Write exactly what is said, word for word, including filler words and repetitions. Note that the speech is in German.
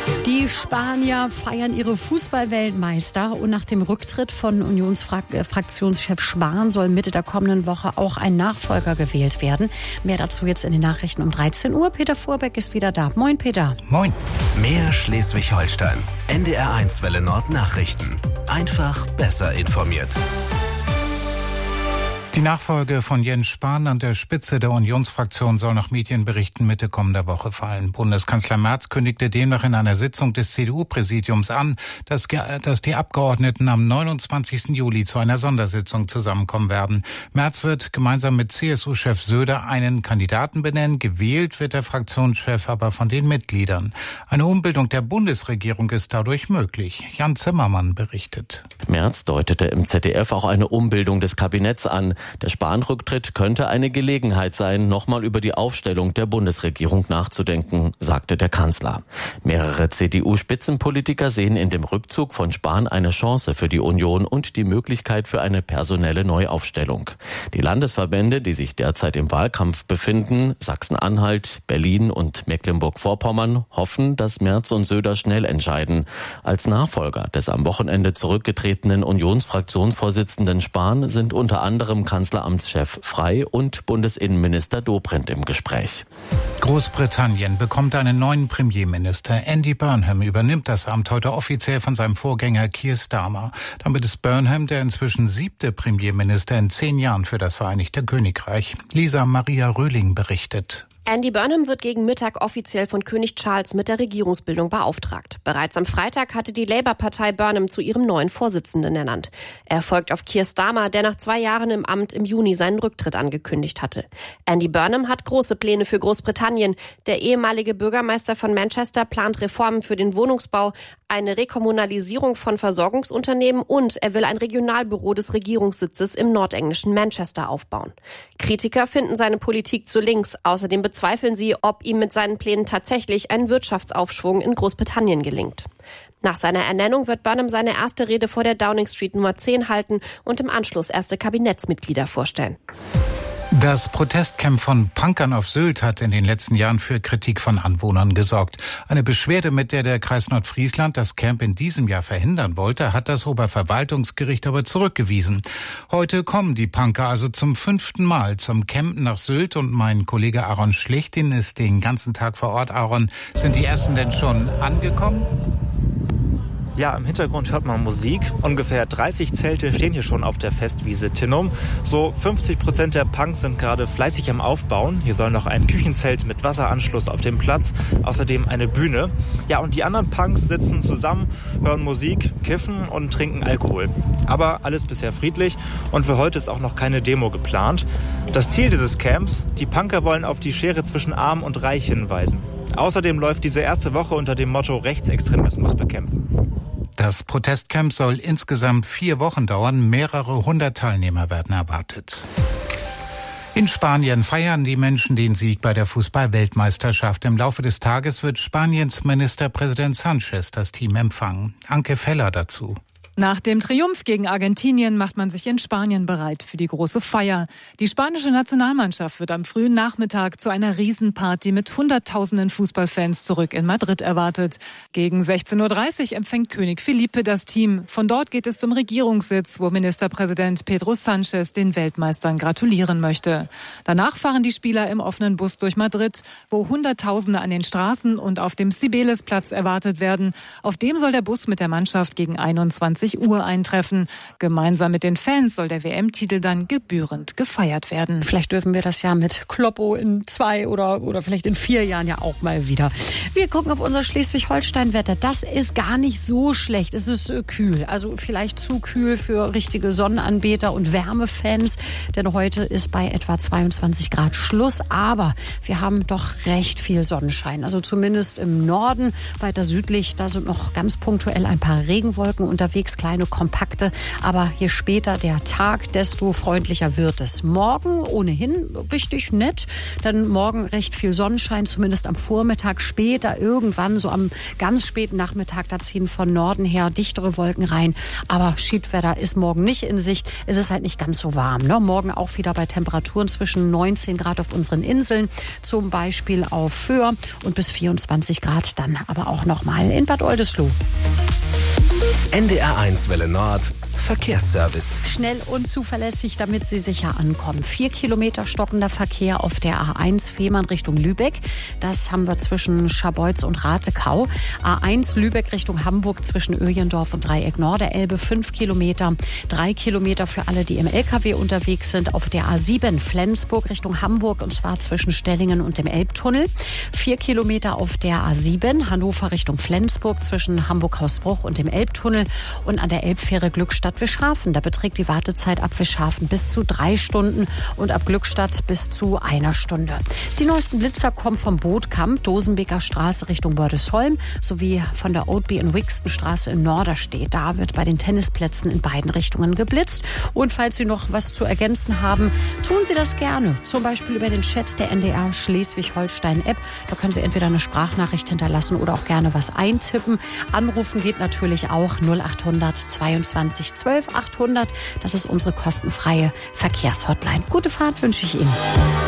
Die Spanier feiern ihre Fußballweltmeister und nach dem Rücktritt von Unionsfraktionschef Spahn soll Mitte der kommenden Woche auch ein Nachfolger gewählt werden. Mehr dazu jetzt in den Nachrichten um dreizehn Uhr. Peter Fuhrbeck ist wieder da. Moin, Peter. Moin. Mehr Schleswig-Holstein. N D R eins Welle Nord Nachrichten. Einfach besser informiert. Die Nachfolge von Jens Spahn an der Spitze der Unionsfraktion soll nach Medienberichten Mitte kommender Woche fallen. Bundeskanzler Merz kündigte demnach in einer Sitzung des C D U-Präsidiums an, dass, dass die Abgeordneten am neunundzwanzigsten Juli zu einer Sondersitzung zusammenkommen werden. Merz wird gemeinsam mit C S U-Chef Söder einen Kandidaten benennen. Gewählt wird der Fraktionschef aber von den Mitgliedern. Eine Umbildung der Bundesregierung ist dadurch möglich. Jan Zimmermann berichtet. Merz deutete im Z D F auch eine Umbildung des Kabinetts an. Der Spahn-Rücktritt könnte eine Gelegenheit sein, nochmal über die Aufstellung der Bundesregierung nachzudenken, sagte der Kanzler. Mehrere C D U-Spitzenpolitiker sehen in dem Rückzug von Spahn eine Chance für die Union und die Möglichkeit für eine personelle Neuaufstellung. Die Landesverbände, die sich derzeit im Wahlkampf befinden, Sachsen-Anhalt, Berlin und Mecklenburg-Vorpommern, hoffen, dass Merz und Söder schnell entscheiden. Als Nachfolger des am Wochenende zurückgetretenen Unionsfraktionsvorsitzenden Spahn sind unter anderem Kanzleramtschef Frey und Bundesinnenminister Dobrindt im Gespräch. Großbritannien bekommt einen neuen Premierminister. Andy Burnham übernimmt das Amt heute offiziell von seinem Vorgänger Keir Starmer. Damit ist Burnham der inzwischen siebte Premierminister in zehn Jahren für das Vereinigte Königreich. Lisa Maria Röhling berichtet. Andy Burnham wird gegen Mittag offiziell von König Charles mit der Regierungsbildung beauftragt. Bereits am Freitag hatte die Labour-Partei Burnham zu ihrem neuen Vorsitzenden ernannt. Er folgt auf Keir Starmer, der nach zwei Jahren im Amt im Juni seinen Rücktritt angekündigt hatte. Andy Burnham hat große Pläne für Großbritannien. Der ehemalige Bürgermeister von Manchester plant Reformen für den Wohnungsbau, eine Rekommunalisierung von Versorgungsunternehmen und er will ein Regionalbüro des Regierungssitzes im nordenglischen Manchester aufbauen. Kritiker finden seine Politik zu links. Außerdem bezweifeln sie, ob ihm mit seinen Plänen tatsächlich ein Wirtschaftsaufschwung in Großbritannien gelingt. Nach seiner Ernennung wird Burnham seine erste Rede vor der Downing Street Nummer zehn halten und im Anschluss erste Kabinettsmitglieder vorstellen. Das Protestcamp von Punkern auf Sylt hat in den letzten Jahren für Kritik von Anwohnern gesorgt. Eine Beschwerde, mit der der Kreis Nordfriesland das Camp in diesem Jahr verhindern wollte, hat das Oberverwaltungsgericht aber zurückgewiesen. Heute kommen die Punker also zum fünften Mal zum Camp nach Sylt und mein Kollege Aaron Schlichtin ist den ganzen Tag vor Ort. Aaron, sind die ersten denn schon angekommen? Ja, im Hintergrund hört man Musik. Ungefähr dreißig Zelte stehen hier schon auf der Festwiese Tinnum. So fünfzig Prozent der Punks sind gerade fleißig am Aufbauen. Hier soll noch ein Küchenzelt mit Wasseranschluss auf dem Platz, außerdem eine Bühne. Ja, und die anderen Punks sitzen zusammen, hören Musik, kiffen und trinken Alkohol. Aber alles bisher friedlich und für heute ist auch noch keine Demo geplant. Das Ziel dieses Camps, die Punker wollen auf die Schere zwischen Arm und Reich hinweisen. Außerdem läuft diese erste Woche unter dem Motto Rechtsextremismus bekämpfen. Das Protestcamp soll insgesamt vier Wochen dauern. Mehrere hundert Teilnehmer werden erwartet. In Spanien feiern die Menschen den Sieg bei der Fußball-Weltmeisterschaft. Im Laufe des Tages wird Spaniens Ministerpräsident Sanchez das Team empfangen. Anke Feller dazu. Nach dem Triumph gegen Argentinien macht man sich in Spanien bereit für die große Feier. Die spanische Nationalmannschaft wird am frühen Nachmittag zu einer Riesenparty mit hunderttausenden Fußballfans zurück in Madrid erwartet. Gegen sechzehn Uhr dreißig empfängt König Felipe das Team. Von dort geht es zum Regierungssitz, wo Ministerpräsident Pedro Sánchez den Weltmeistern gratulieren möchte. Danach fahren die Spieler im offenen Bus durch Madrid, wo Hunderttausende an den Straßen und auf dem Cibeles-Platz erwartet werden. Auf dem soll der Bus mit der Mannschaft gegen einundzwanzig Uhr eintreffen. Gemeinsam mit den Fans soll der W M-Titel dann gebührend gefeiert werden. Vielleicht dürfen wir das ja mit Kloppo in zwei oder, oder vielleicht in vier Jahren ja auch mal wieder. Wir gucken auf unser Schleswig-Holstein-Wetter. Das ist gar nicht so schlecht. Es ist äh, kühl. Also vielleicht zu kühl für richtige Sonnenanbeter und Wärmefans. Denn heute ist bei etwa zweiundzwanzig Grad Schluss. Aber wir haben doch recht viel Sonnenschein. Also zumindest im Norden, weiter südlich, da sind noch ganz punktuell ein paar Regenwolken unterwegs. das kleine, kompakte. Aber je später der Tag, desto freundlicher wird es. Morgen ohnehin richtig nett, denn morgen recht viel Sonnenschein, zumindest am Vormittag. Später irgendwann, so am ganz späten Nachmittag, da ziehen von Norden her dichtere Wolken rein. Aber Schiedwetter ist morgen nicht in Sicht. Es ist halt nicht ganz so warm. Ne? Morgen auch wieder bei Temperaturen zwischen neunzehn Grad auf unseren Inseln, zum Beispiel auf Föhr, und bis vierundzwanzig Grad dann aber auch nochmal in Bad Oldesloe. N D R eins Welle Nord Verkehrsservice. Schnell und zuverlässig, damit Sie sicher ankommen. Vier Kilometer stockender Verkehr auf der A eins Fehmarn Richtung Lübeck. Das haben wir zwischen Scharbeutz und Ratekau. A eins Lübeck Richtung Hamburg zwischen Öjendorf und Dreieck Norderelbe. Fünf Kilometer. Drei Kilometer für alle, die im L K W unterwegs sind. Auf der A sieben Flensburg Richtung Hamburg, und zwar zwischen Stellingen und dem Elbtunnel. Vier Kilometer auf der A sieben Hannover Richtung Flensburg zwischen Hamburg-Hausbruch und dem Elbtunnel. Und an der Elbfähre Glückstadt-Wischhafen. Da beträgt die Wartezeit ab Wischhafen bis zu drei Stunden und ab Glückstadt bis zu einer Stunde. Die neuesten Blitzer kommen vom Bootkamp, Dosenbeker Straße Richtung Bördesholm, sowie von der Oatby in Wixton Straße in Norderstedt. Da wird bei den Tennisplätzen in beiden Richtungen geblitzt. Und falls Sie noch was zu ergänzen haben, tun Sie das gerne. Zum Beispiel über den Chat der N D R Schleswig-Holstein-App. Da können Sie entweder eine Sprachnachricht hinterlassen oder auch gerne was eintippen. Anrufen geht natürlich auch null achthundert zweiundzwanzig zwölf achthundert. Das ist unsere kostenfreie Verkehrshotline. Gute Fahrt wünsche ich Ihnen.